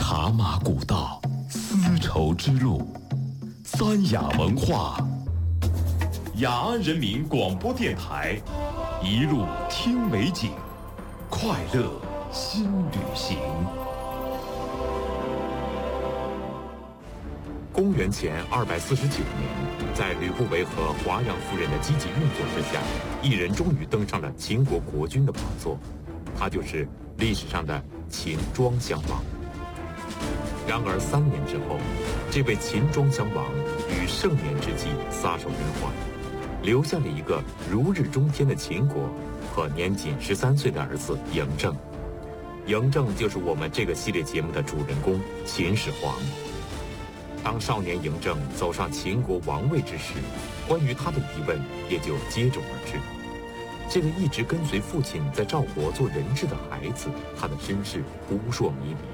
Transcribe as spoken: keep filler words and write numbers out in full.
茶马古道，丝绸之路，三雅文化。雅安人民广播电台，一路听美景，快乐新旅行。 公元前二百四十九年，在吕不韦和华阳夫人的积极运作之下，一人终于登上了秦国国君的宝座，他就是历史上的秦庄襄王。然而三年之后，这位秦庄襄王于盛年之际撒手人寰，留下了一个如日中天的秦国和年仅十三岁的儿子嬴政。嬴政就是我们这个系列节目的主人公秦始皇。当少年嬴政走上秦国王位之时，关于他的疑问也就接踵而至。这个一直跟随父亲在赵国做人质的孩子，他的身世扑朔迷离，